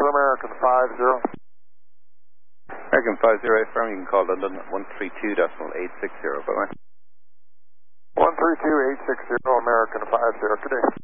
for American 50. American 50, affirm, you can call London at 132.860, bye-bye. 132.860, American 50, today.